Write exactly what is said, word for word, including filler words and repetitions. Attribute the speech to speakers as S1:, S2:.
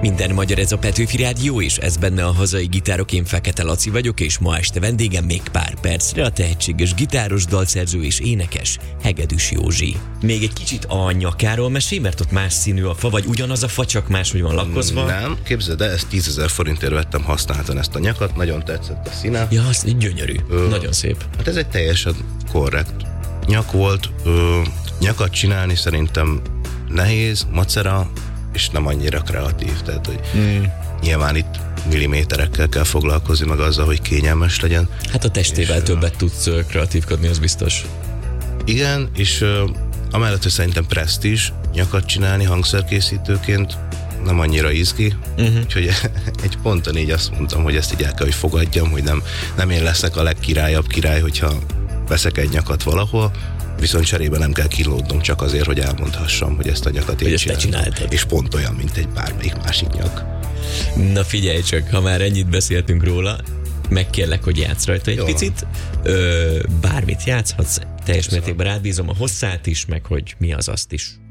S1: Minden magyar, ez a Petőfi Rádió, és ez benne a hazai gitárok. Én Fekete Laci vagyok, és ma este vendégem még pár percre a tehetséges gitáros, dalszerző és énekes Hegedűs Józsi. Még egy kicsit a nyakáról mesélj, mert ott más színű a fa, vagy ugyanaz a fa, csak máshogy van lakkozva?
S2: Nem, képzeld el, ezt tízezer forintért vettem használtan ezt a nyakat, nagyon tetszett a színe.
S1: Ja, az gyönyörű, Ö, nagyon szép.
S2: Hát ez egy teljesen korrekt nyak volt. Ö, nyakat csinálni szerintem nehéz, macera, és nem annyira kreatív, tehát hogy mm. nyilván itt milliméterekkel kell foglalkozni, meg azzal, hogy kényelmes legyen.
S1: Hát a testével és, többet tudsz uh, kreatívkodni, az biztos.
S2: Igen, és uh, amellett, hogy szerintem presztízs nyakat csinálni hangszerkészítőként nem annyira izgi, uh-huh. úgyhogy egy ponton így azt mondtam, hogy ezt így el kell, hogy fogadjam, hogy nem, nem én leszek a legkirályabb király, hogyha veszek egy nyakat valahol, viszont cserébe nem kell kilódnom csak azért, hogy elmondhassam, hogy ezt a nyakat én csináltam. És pont olyan, mint egy bármelyik másik nyak.
S1: Na figyelj csak, ha már ennyit beszéltünk róla, megkérlek, hogy játsz rajta egy Jó. picit. Ö, bármit játszhatsz, teljes mértékben rábízom a hosszát is, meg hogy mi az azt is.